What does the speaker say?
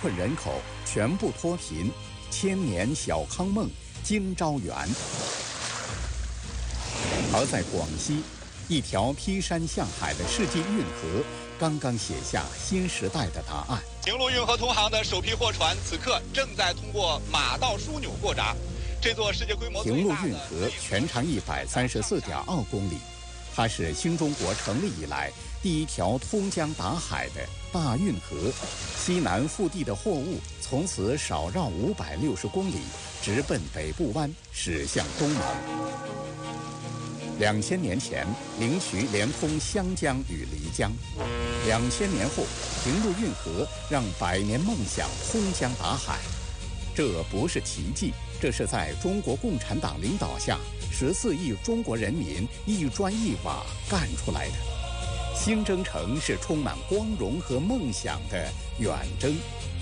困人口全部脱贫，千年小康梦今朝圆。而在广西，一条劈山向海的世纪运河刚刚写下新时代的答案。 平陆运河通航的首批货船此刻正在通过马道枢纽过闸。这座世界规模最大的平陆运河全长134.2公里，它是新中国成立以来第一条通江达海的大运河。西南腹地的货物从此少绕560公里，直奔北部湾，驶向东盟。2000年前，灵渠连通湘江与漓江；2000年后，平陆运河让百年梦想通江达海。这不是奇迹，这是在中国共产党领导下，14亿中国人民一砖一瓦干出来的。新征程是充满光荣和梦想的远征。